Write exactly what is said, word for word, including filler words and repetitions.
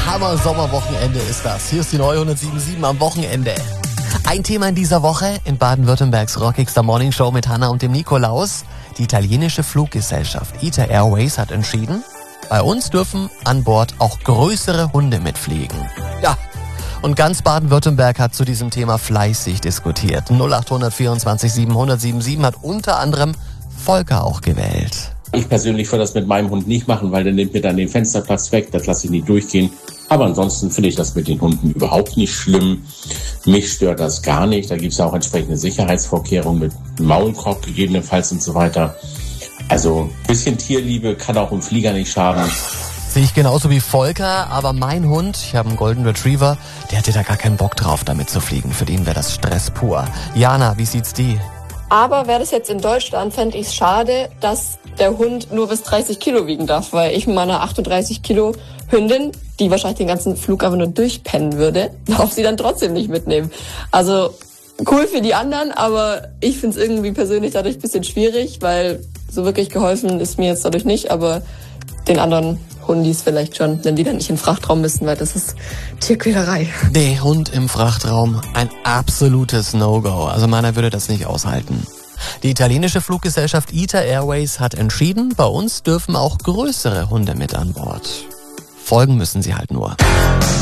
Hammer-Sommerwochenende ist das. Hier ist die neue hundertsieben Komma sieben am Wochenende. Ein Thema in dieser Woche in Baden-Württembergs rockigster Morningshow mit Hanna und dem Nikolaus. Die italienische Fluggesellschaft I T A Airways hat entschieden, bei uns dürfen an Bord auch größere Hunde mitfliegen. Ja, und ganz Baden-Württemberg hat zu diesem Thema fleißig diskutiert. null acht vierundzwanzig siebenhundert siebenundsiebzig hat unter anderem Volker auch gewählt. Ich persönlich würde das mit meinem Hund nicht machen, weil der nimmt mir dann den Fensterplatz weg, das lasse ich nicht durchgehen. Aber ansonsten finde ich das mit den Hunden überhaupt nicht schlimm. Mich stört das gar nicht. Da gibt es ja auch entsprechende Sicherheitsvorkehrungen mit Maulkorb gegebenenfalls und so weiter. Also ein bisschen Tierliebe kann auch im Flieger nicht schaden. Sehe ich genauso wie Volker, aber mein Hund, ich habe einen Golden Retriever, der hätte da gar keinen Bock drauf, damit zu fliegen. Für den wäre das Stress pur. Jana, wie sieht's die? Aber wäre das jetzt in Deutschland, fände ich es schade, dass der Hund nur bis dreißig Kilo wiegen darf, weil ich mit meiner achtunddreißig Kilo Hündin, die wahrscheinlich den ganzen Flug einfach nur durchpennen würde, darf sie dann trotzdem nicht mitnehmen. Also cool für die anderen, aber ich finde es irgendwie persönlich dadurch ein bisschen schwierig, weil so wirklich geholfen ist mir jetzt dadurch nicht, aber den anderen Hundis vielleicht schon, wenn die dann nicht in den Frachtraum müssen, weil das ist Tierquälerei. Der Hund im Frachtraum, ein absolutes No-Go. Also meiner würde das nicht aushalten. Die italienische Fluggesellschaft I T A Airways hat entschieden, bei uns dürfen auch größere Hunde mit an Bord. Folgen müssen sie halt nur.